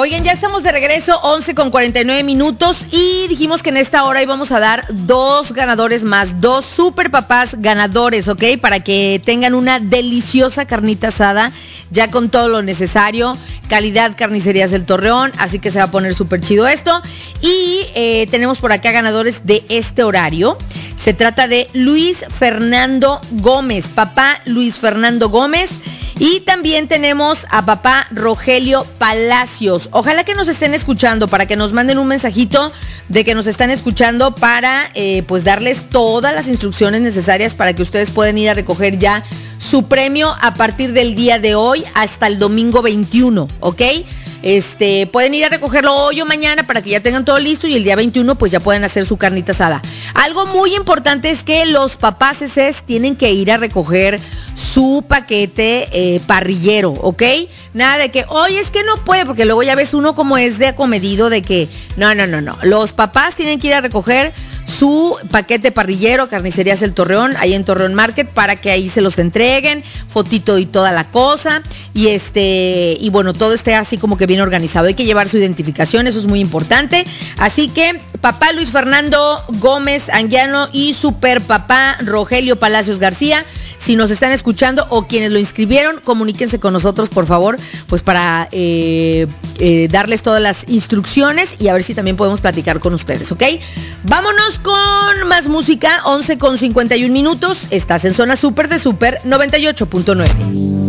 Oigan, ya estamos de regreso, 11:49 y dijimos que en esta hora íbamos a dar 2 ganadores más, 2 super papás ganadores, ¿ok? Para que tengan una deliciosa carnita asada, ya con todo lo necesario, calidad Carnicerías del Torreón, así que se va a poner súper chido esto. Y tenemos por acá ganadores de este horario. Se trata de Luis Fernando Gómez, papá Luis Fernando Gómez. Y también tenemos a papá Rogelio Palacios. Ojalá que nos estén escuchando, para que nos manden un mensajito de que nos están escuchando para pues darles todas las instrucciones necesarias para que ustedes puedan ir a recoger ya su premio a partir del día de hoy hasta el domingo 21, ¿ok? Pueden ir a recogerlo hoy o mañana para que ya tengan todo listo y el día 21 pues ya pueden hacer su carnita asada. Algo muy importante es que los papás tienen que ir a recoger su paquete parrillero, ¿ok? Nada de que, oye, es que no puede, porque luego ya ves uno como es de acomedido de que, no. Los papás tienen que ir a recoger su paquete parrillero, Carnicerías El Torreón, ahí en Torreón Market, para que ahí se los entreguen, fotito y toda la cosa, y bueno, todo esté así como que bien organizado. Hay que llevar su identificación, eso es muy importante. Así que, papá Luis Fernando Gómez Anguiano y super papá Rogelio Palacios García, si nos están escuchando o quienes lo inscribieron, comuníquense con nosotros, por favor, pues para darles todas las instrucciones y a ver si también podemos platicar con ustedes, ¿ok? Vámonos con más música, 11:51. Estás en Zona Super de Super 98.9.